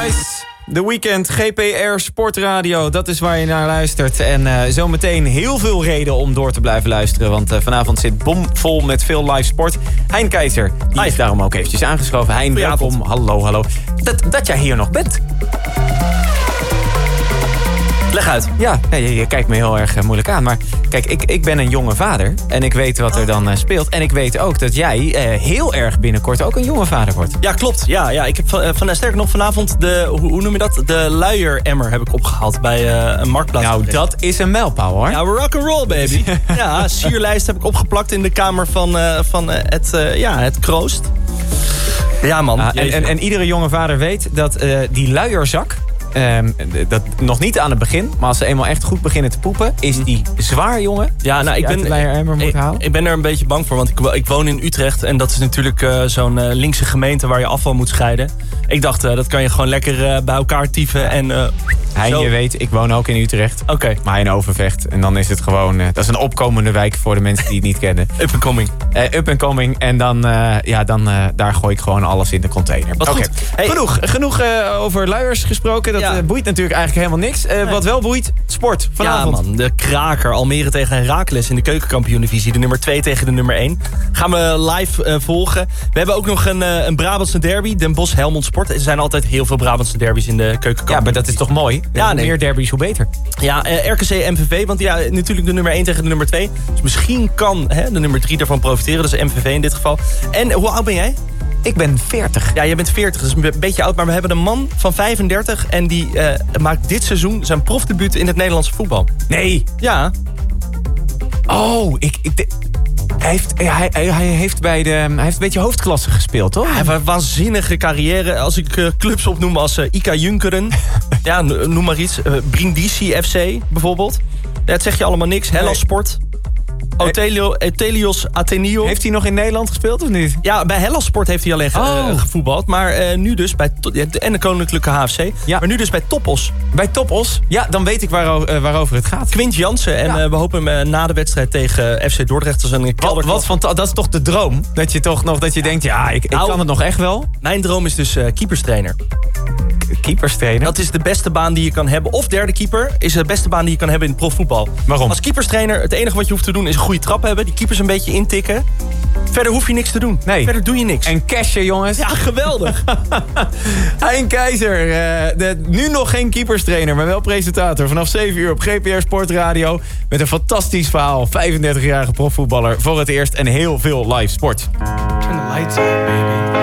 Paradise. The Weeknd, GPR Sportradio, dat is waar je naar luistert. En zometeen heel veel reden om door te blijven luisteren. Want vanavond zit bomvol met veel live sport. Hein Keizer, die is daarom ook eventjes aangeschoven. Hein, welkom. Hallo. Dat jij hier nog bent. Leg uit. Ja, je kijkt me heel erg moeilijk aan. Maar kijk, ik ben een jonge vader. En ik weet wat er dan speelt. En ik weet ook dat jij heel erg binnenkort ook een jonge vader wordt. Ja, klopt. Ja, ik heb sterker nog vanavond hoe noem je dat? De luieremmer heb ik opgehaald bij een marktplaats. Nou, dat is een mijlpaal, hoor. Ja, rock'n'roll, baby. Ja, sierlijst heb ik opgeplakt in de kamer van het kroost. Ja, man. En iedere jonge vader weet dat die luierzak... dat nog niet aan het begin, maar als ze eenmaal echt goed beginnen te poepen, is die zwaar, jongen. Ja, nou, ik ben er een beetje bang voor, want ik woon in Utrecht en dat is natuurlijk zo'n linkse gemeente waar je afval moet scheiden. Ik dacht, dat kan je gewoon lekker bij elkaar tieven en... Hein, je weet, ik woon ook in Utrecht. Oké. Maar in Overvecht. En dan is het gewoon... dat is een opkomende wijk voor de mensen die het niet kennen. Up and coming. Up and coming. En dan daar gooi ik gewoon alles in de container. Oké. Hey. Genoeg over luiers gesproken. Dat boeit natuurlijk eigenlijk helemaal niks. Wat wel boeit, sport vanavond. Ja, man. De kraker. Almere tegen Heracles in de keukenkampioen-divisie. De nummer 2 tegen de nummer 1. Gaan we live volgen. We hebben ook nog een Brabantse derby. Den Bosch-Helmond Sport. Er zijn altijd heel veel Brabantse derbies in de keukenkampioen. Ja, maar dat is toch mooi? Ja, hoe meer derbies, hoe beter. Ja, RKC MVV, want ja, natuurlijk de nummer 1 tegen de nummer 2. Dus misschien kan de nummer 3 ervan profiteren. Dat is MVV in dit geval. En hoe oud ben jij? Ik ben 40. Ja, jij bent 40, dus een beetje oud. Maar we hebben een man van 35 en die maakt dit seizoen zijn profdebuut in het Nederlandse voetbal. Nee. Ja. Oh, Hij heeft een beetje hoofdklasse gespeeld, toch? Ja, hij heeft een waanzinnige carrière. Als ik clubs opnoem als IK Junkeren. Ja, noem maar iets. Brindisi FC bijvoorbeeld. Ja, het zegt je allemaal niks. Hellas Sport. Otelios Ateneo. Heeft hij nog in Nederland gespeeld of niet? Ja, bij Hellas Sport heeft hij alleen gevoetbald. Maar nu dus bij... En de Koninklijke HFC. Ja. Maar nu dus bij Topos. Bij Topos? Ja, dan weet ik waarover het gaat. Quint Jansen. En we hopen hem na de wedstrijd tegen FC Dordrecht als een kelder. Dat is toch de droom? Dat je denkt, ja, ik kan het nog echt wel. Mijn droom is dus keeperstrainer. Keeperstrainer? Dat is de beste baan die je kan hebben. Of derde keeper is de beste baan die je kan hebben in het profvoetbal. Waarom? Als keeperstrainer, het enige wat je hoeft te doen is een goede trap hebben. Die keepers een beetje intikken. Verder hoef je niks te doen. Nee. Verder doe je niks. En cashen, jongens. Ja, geweldig. Hein Keizer, nu nog geen keeperstrainer, maar wel presentator. Vanaf 7 uur op GPR Sportradio. Met een fantastisch verhaal. 35-jarige profvoetballer. Voor het eerst en heel veel live sport. Turn the lights on, baby.